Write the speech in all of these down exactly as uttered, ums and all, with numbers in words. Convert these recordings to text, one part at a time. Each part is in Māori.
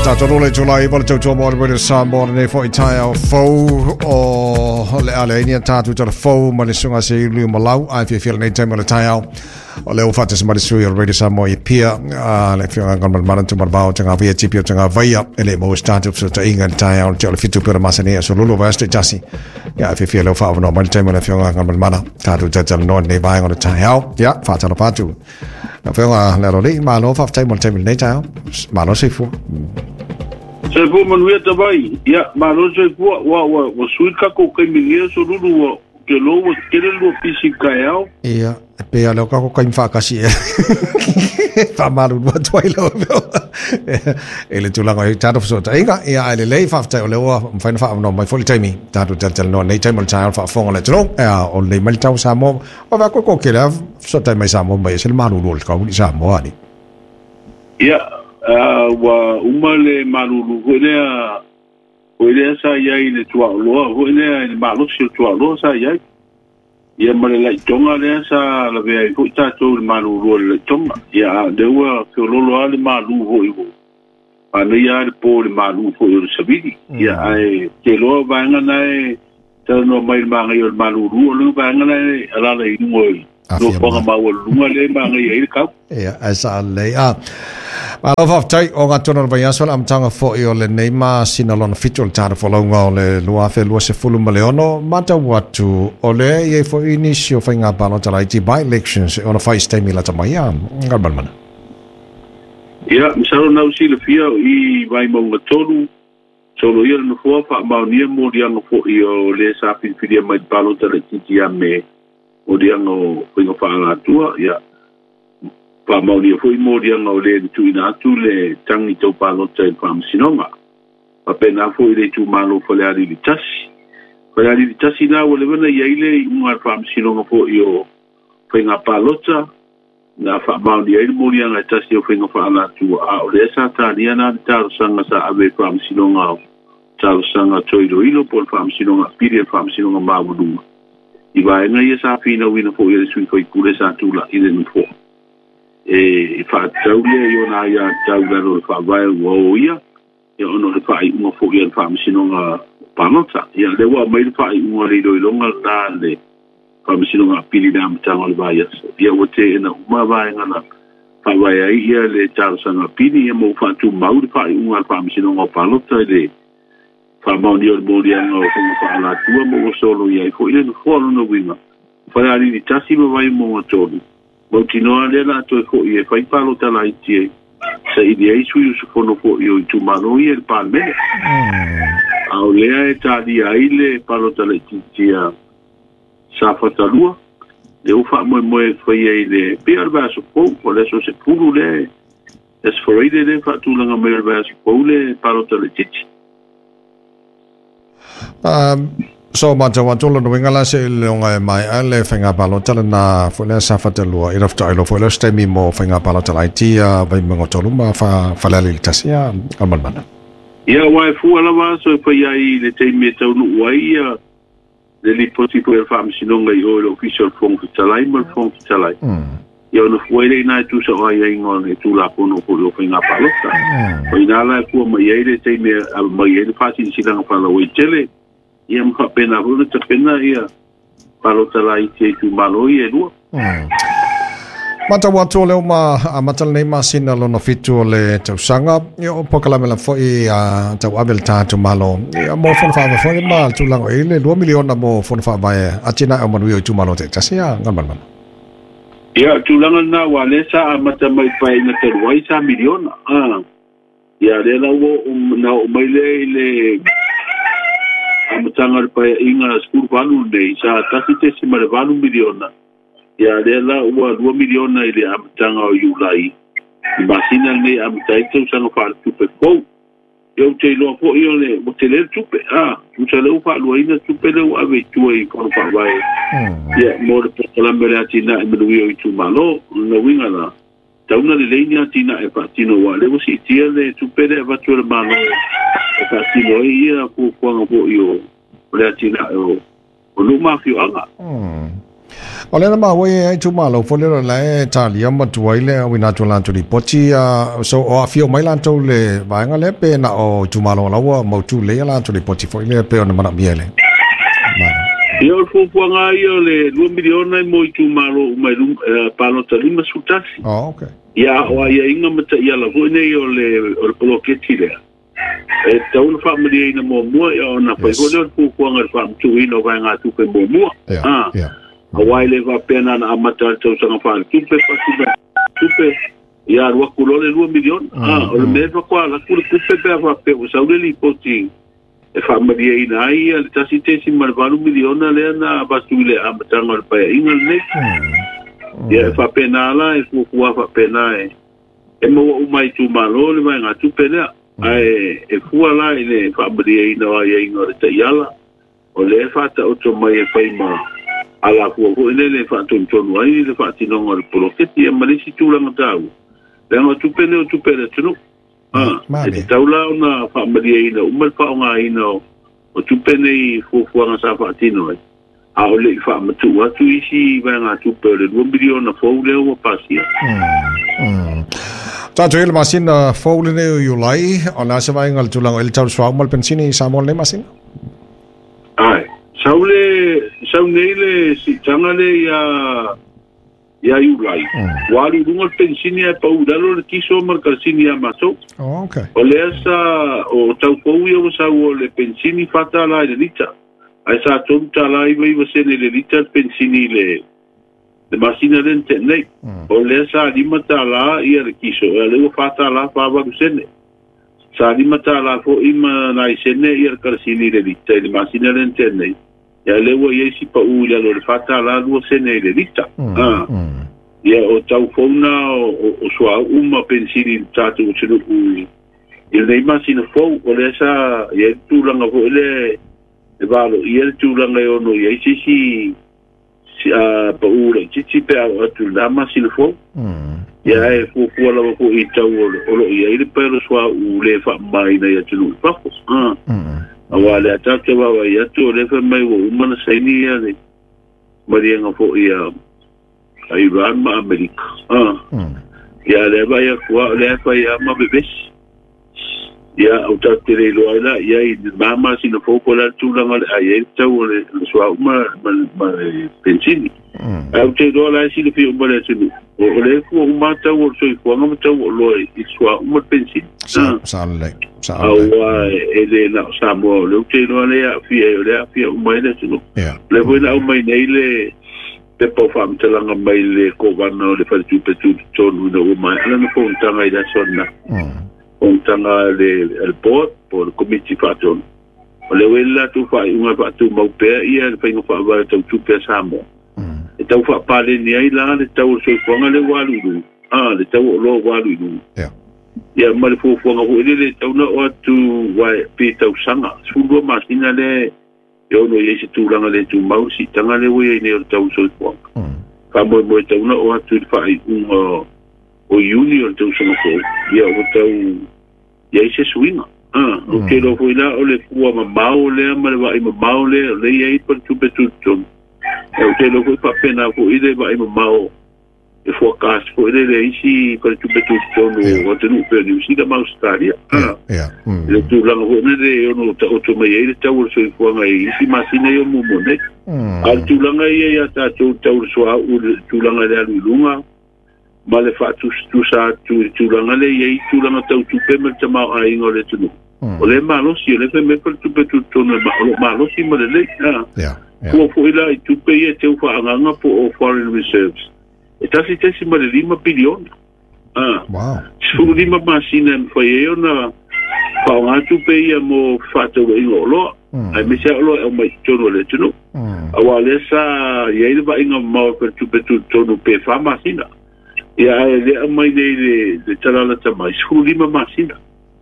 Sa tolule July vol to to more with some more ne for itaya fo o le ale ni tatu to fo ma le sunga se lu malau ai fi feel nei time le taya o le ofata se mari sui already some more pia le fi ngan mal maran to mal bao tanga via chipio tanga via ele mo start up so ta ingan taya o le fitu per masane so lulu vast jasi ya fi feel of no mal time le fi ngan mal mana tatu jajal no ne vai on taya ya fa ta pa tu na fi ngan le ro le ma lo fa time mal time nei taya ma lo se fu Se fu manuia tawai, ia, malo se fu, wa, wa, wa sui kako kai mingia so ruru wa, ke lo wa kere lo pisi kai au. Ia, pe a leo kako kai mwhakasi e. Whamaru wa tuai lo veo. Ele tūlanga i tātou fsota. Inga, ia, ele lei whaftai o leo wa, mwhaina whaamano mai foli taimi, tātou tātou no, nei taimo le tātou whaafonga le tino, ea, o lei mali tau sa mo, o wā koe koe kere, fsota mai sa mo, mai e se le maru lol kau, ni sa mo ani. Ia, Uh, wa umale malulu hoelea hoelea sa yai le tua loa hoelea le malo si tua loa sa yai ia male la tonga le sa la ve ko ta to le malulu le tonga ia de wa ko lolo ale malu ho i ho ana ia le po le malu ho i sabidi ia ai ke lo va ngana e ta no mai manga i le malulu lo va ngana e ala le ngoi no ponga ma wo lunga le manga i ka ia asa le a Ma lo fa tai o ngatono ba yaso am tanga fo i o le neima sinalon fitul tara fo longa o le lua fe lua se fulu maleono mata watu o le ye fo inisio fa nga palo tala i by elections on a face time la tama ya ngalban mana ya misalo na usi le fia i vai mo ngatolu solo ia no fo fa ma ni mo dia no fo i o le sa fin fidia mai palo tala ti ti ame o dia no fo fa la tua ya pa mauni foi modia no le tu ina tu le tangi to pa lo te pam sinoma pa pena foi le tu malo fo le ali vitasi fo le ali vitasi na o le vena ile un pam sinoma fo io foi na palota na fa mauni ile modia na tasi o foi no fa na tu a o le sa ta dia na ta sanga sa ave pam sinoma ta sanga to ilo ilo por pam sinoma pide pam sinoma ma budu i va na ia sa fina wina fo ile sui foi kule sa tu la ile no fo e fa taule yo na ya taule ro fa vai wo ia e ono le fa i mo fo ia fa msino nga panota ia le wa mai fa i mo le do longa ta le fa msino nga pili dam tanga le vai ia o te na ma vai nga fa vai ai ia le tar sanga pili e mo fa tu mau fa i mo fa msino nga panota le fa mo ni o mo dia nga o fa la tu mo solo ia fo ile no fo no winga fa ali ni tasi mo vai mo tolu mo tino ale la to ko e fai palo tala iti se idea isu su fono ko io tu mano i el palme au le e ta di aile palo tala iti sa fatalua le ufa mo mo foi ele per baso po por eso se pulu le es foride le fa tu langa mer baso po le palo tala iti um so mata watu lo ngala se le nga mai ale fenga palo tala na fo le sa fatalua i rafta ilo fo le stemi mo fenga palo tala itia vai mo tolu ma fa fa le tasia alman mana ia wai fu ala va so fa ai le te me tau no wai le li poti ko fa msinonga i o official form tala i mal form tala ia no foi le na tu so ai ai ngol e tu la pono ko lo fenga palo ta foi na la ku mai ai le te me mai ai fa si si la fa lo i tele ia mka pena hulu ta pena ia palo tala i te tu malo i e lua. Mata watu leo ma matal nei ma sina lo no fitu le tausanga yo pokala mela foi a tau abel ta tu malo ia mo fon fa foi ma tu lango ile two miliona mo fon fa ba a tina o manu tu malo te tasia ngamban man. Ia tu langa na wale sa mata mai pai na te wai sa miliona. Ah. Ia le la wo na o mai le le amatanga pa inga skul valu nei sa tasi te si mare valu miliona ya le la wa two miliona ile amatanga o yulai basina nei amatai te usanga fa tu pe ko yo te lo fo yo le mo te le tu pe ah tu te le fa lo ina tu pe le wa ve tu e ko fa vai ya mo de la mera tina e mo yo tu malo no winga la tauna le leina tina e fa tino wa le si tia le tu pe le va tu le malo ka tino ia ku ko ngo yo le tina o o lu ma fi anga Oleh nama we cuma lo follow le cari am tuai le wina tulan tuli pochi so o afio mai lan tu le banga le pe na o cuma lo lawa mau tu le lan tuli pochi foi le pe ona mana miele. Yo fu puanga yo le dua miliona mo cuma lo mai lum palo lima sutasi. Oh okay. Ya o ya inga mata ya la fu ne yo le o poloketi le. E tau na fa mali ina mo mo yo na pa ko le fu puanga fa tu ino va nga tu pe mo mo. Ah. Yeah. Awai le va pena na amata tau sanga fa tupe pasiba tupe ya rua kulole dua milion ah o me va kwa la kul tupe pe va pe o sa le poti e fa maria ina ai le tasi te si mar valu miliona le na basule amata ngol pa ingal ne ya fa pena la e fu kwa fa pena e e mo o mai tu malo le va nga tupe le ai e fu ala ile fa maria ina ai ngol te yala o le fa ta o to mai e fa ma ala ko ko ele le fa ton ton ai le fa tino ngol poloketi e malisi tu lang tau le ngo tu pele tu pele tu ah e taula na fa maria ina umal fa nga ina o tu pele fo fo nga sa fa tino a o le fa matu wa tu isi va nga tu pele dua miliona fo le o pasia mm ta tu el masin fo le ne yo lai ona se va ngal tu lang el tau swa mal pensini sa mol le masin ai Saule saunele si tangale ya ya yulai. Wali dungal pensini pa udalo le kiso marka sini ya maso. Oh okay. Ole asa o tau poui o sa le pensini fata la le lita. Ai sa tonta la i vai você le lita pensini le le masina lente nei. Ole asa limata la i le kiso. Le fata la pa va usene. Sa limata la fo ima na isene i le karsini le lita le masina lente nei. Ya lewa ye si pa u ya lo fata la lu sene le lita ah ya o tau fona o o swa uma pensiri tatu tsulu u il nei masina fo o le sa ye tu langa fo le e valo ye tu langa yo no ye si si si a pa u le chi chi pe a tu la masina fo ya e fo fo la fo i tau o lo ye ile pe lo swa u le fa mai na ya tsulu pa ah awale atake baba ya tu le fe mai wo umana saini ya le maria nga fo ya ai ran ma amerika ah ya le ba ya kwa le fa ya ma bebes ya uta tere lo ala ya i mama sino fo ko la tu la ngale ai tau le swa uma ma pensini au te do la si le fi umana sino o le ko uma tau o so i ko ngam tau lo i swa uma pensini sa sa le awa ele na samo le te no le a fi le a fi mai le tu le voi na mai nei le pe po fam te langa mai le ko vano le fa tu pe tu tonu no mai ala no ko tanga ida sonna on tanga le el port por committee faton le wela tu fa unha fa tu mau pe ia le fa fa va tu tu pe samo e tau fa pale ni ai la le tau so ko ngale walu ah le tau lo walu yeah ya mal fo fo nga ho le tau na o tu wa pe tau sanga sulo masina le yo no ye tu langa le tu mau si tanga le we ne tau so ko ka mo mo tau na o tu fa un o junior tau so ko ya o tau ya se swinga ah o ke lo foi la o le ku ma mau le ma va i ma mau le le ye per tu pe tu tu o ke lo foi pa pena ko ide va i ma mau e forecast for ele le isi per tu pe tu tono o te nu pe ni si da mau staria ah ya le tu la no ne de yo no ta o to me ele ta o so fo nga isi masina yo mo mo ne al tu la nga ye ya ta tu ta o so u tu la nga le lunga ma le fa tu tu sa tu tu la nga le ye tu la nga ta tu pe me ta ma ai ngole tu o le ma lo si le pe me per tu pe tu tono ma lo ma lo si mo le ah ya ko fo ila tu pe ye te fa nga po o foreign reserves Ita si tesi ma le lima bilion. Ah. Wow. Su lima masina fa yo na fa nga tu pe ia mo fa to i lo. Ai me se lo e mai tono le tuno. Awa le sa ye le ba inga mo per tu pe tu tono pe fa masina. Ya le mai le le tala la tama su lima masina.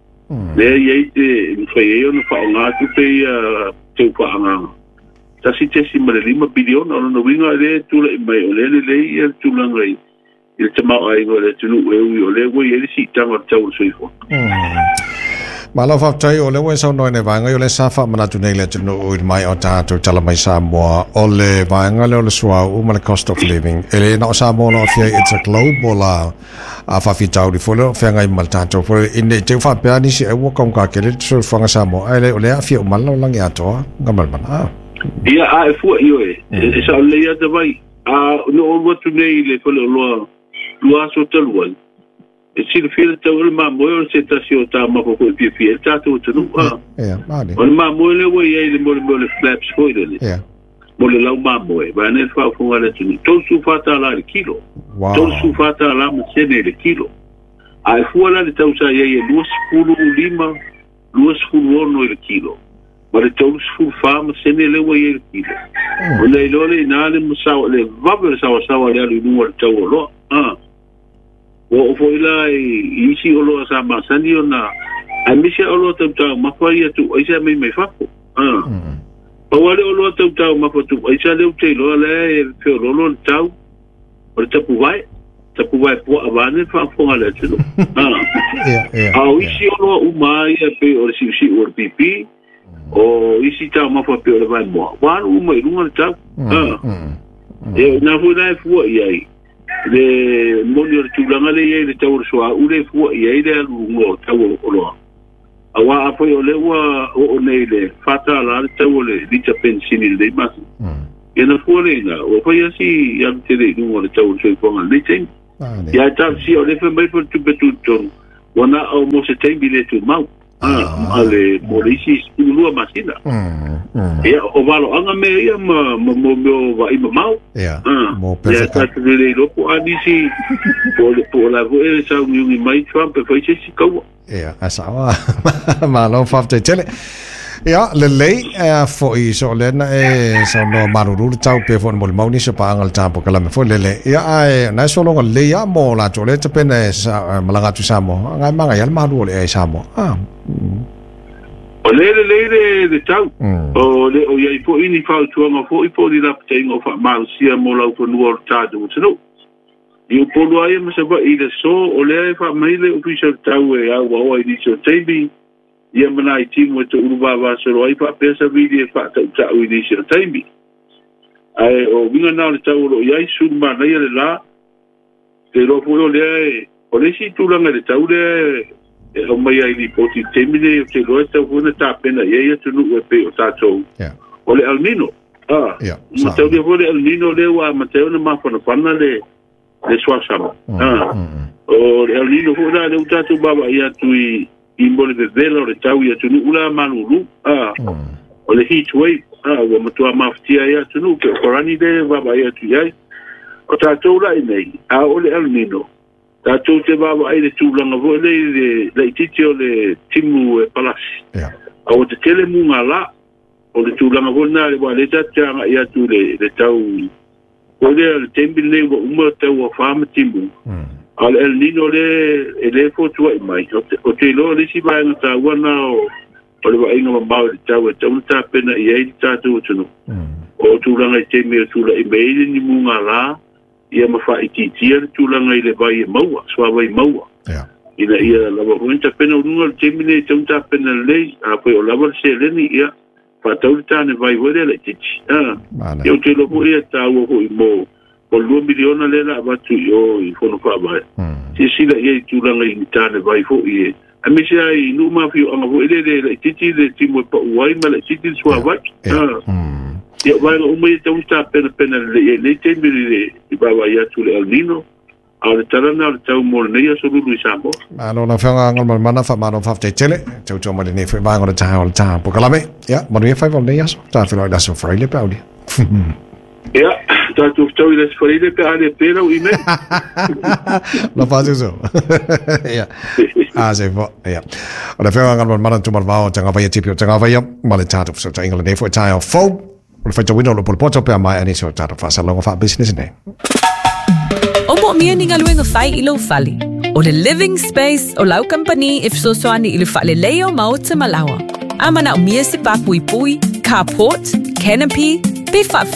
Le ye te fa yo na fa nga tu pe ia te fa nga ta si te si mare lima bilion o no winga le tu le mai o le le le tu la ngai il te ma ai go le tu no e o le go ye si tanga tau so ifo Malo fa tai o le we sa no ne vanga yo le sa fa mana tu nei le tu no o mai o ta tu tala mai Samoa o le vanga le o le sua o ma le cost of living ele na Samoa no fia it's a global a a fa fitau di folo fa ngai malta to fo inde te fa pe ani si e wo kom ka ke le so fa nga Samoa ele o le a fia o mal lang ya to ngamal mana ia a e fu io e e sa le ya de vai a no o tu nei le folo lo lo so telwa e si le fil te o ma mo se ta si o ta ma ko pi pi e ta tu tu ah ja vale o ma mo le we e le mo le flaps foi le ja mo le lau ma mo e va ne fa fu ala tu to su fata la le kilo to su fata la mo se ne le kilo ai fu ala le tau sa ye e luas fulu lima luas fulu no le kilo ma le tau su fa mo se ne le we e le kilo o le lo le na le mo sa le va ver sa sa le lu no le tau lo ah o foi lá e isi olo sa masani ona a misi olo tau tau mafai tu ai sa mai mai fapo ah o wale olo tau tau mafatu ai sa le te lo le fe olo tau o tapu vai tapu vai po avane fa fonga le tu ah ja ja a isi olo u mai pe o si si o pipi o isi tau mafa pe o vai mo wa u mai lunga tau ah e na fu na fu ai le monio tu langa le le tau soa u le fu ia ile ngo tau o lo awa apo o le wa o nei le fata la tau le dicha pensini le mas e na fu le na o fa ia si ia te le ngo le tau so ko le ten ia ta si o le fe mai por tu betu ton wana o mo se ten bile tu mau ah ale polisi ulu masina e o valo anga me ia ma mo mo va i mau ja mo perfecto ya ta le lo po anisi po po la vo e sa mi mai Trump e foi si ko ja asawa ma lo fa te tele ja le lei e fo i so le na e so no maruru tau pe fo mo mo ni so pa ngal tampo kala me fo le le ya ai na so lo le ya mo la to le te pene sa malanga tu samo ngai manga ya maru le e samo ah o le le le le tau o le o ia i po ini fa tu nga fo i po di la te ngo fa ma sia mo la ko no ta du no i po lo ai me se va i le so o le fa mai le official tau e a wa i ni so tebi ia mana i timu e te uruba wa se roi pa pesa vidi e fa ta ta u ni se taimi ai o vinga na le tau lo ia su ma na ia le la te ro fo le o le si tu langa le tau le e o mai ai ni poti temine te ro ta fu na ta pena ia ia tu nu e pe o ta to ja o le almino ah ja ma te o le almino le wa ma te ona ma fa na fa na le le swa sama ah o le almino fu na le ta tu baba ia tu i i mole de velo le tau ia tunu ula manulu ah o le heat wave ah o matua maftia ia tunu ke korani de baba ia tu ia o tatou la nei a o le almino tatou te baba ai le tulanga vo le le titi o le timu e palasi ja o te tele munga la o le tulanga vo na le wa le tatanga ia tu le le tau o le tembi le o uma tau o fama timu al el nino le ele foto ai mai o te lo le si vai na wana o o le vai nga mau le tau e tau ta pena i ai ta tu tu o tu langa te me tu la i mai ni munga la ia ma fa i ti tia tu langa i le vai mau so vai mau ja ina ia la va hunta pena unga te me le tau ta pena le a po o la va se le ni ia fa tau ta ne vai vore le ti ah eu te lo po ia ta o ho i mo o lu miliona le la va tu yo i fono fa vai si si la ye tu langa i tane vai fo i a me sia i nu ma fi anga vo ele le titi le timo pa wai ma le titi swa vai ah ya vai o me te usta pena pena le le tembi le i ba vai ya tu le alnino a le tarana le tau mo le ia so lu i sambo ano na fa ngal mal mana fa mano fa te tele tau tau mal ne fa ba ngora ta ol ta po kala me ya mo ni fa vol ne ya so ta fa lo da so fra le paudi ja tu tau ile sforile pe ale pera u ime lo faz eso ya ah se vo ya ora fa ngal mal mana tu mal va tanga va tipio tanga va ya mal ta tu so ta ingla ne fo ta fo o fa tawino lo porpoto pe mai ani so ta fa sa lo fa business ne o mo mi ni ngaluenga fai ilo fali o le living space o lau company if so so ani ile fa le leo mau te malawa amana o mi se pa pui pui carport canopy be fa